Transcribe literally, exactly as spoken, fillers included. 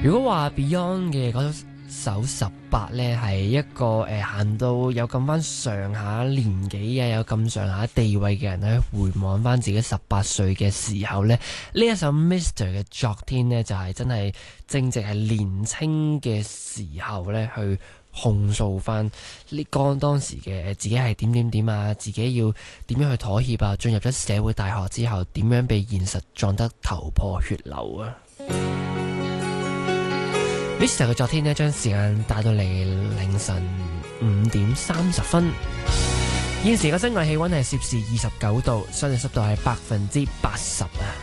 如果話 Beyond 嘅嗰首十八呢，係一個誒行到有咁翻上下年紀啊，有咁上下地位嘅人咧，回望翻自己十八歲嘅時候呢，呢一首 Mister 嘅昨天呢，就係、是、真係正值係年青嘅時候呢，去控訴翻呢個當時嘅自己係點點點啊，自己要點樣去妥協啊，進入咗社會大學之後，點樣被現實撞得頭破血流啊！Mister 嘅昨天呢，將時間帶到嚟凌晨五點三十分。現時嘅室外氣溫係攝氏二十九度，相對濕度係百分之八十啊。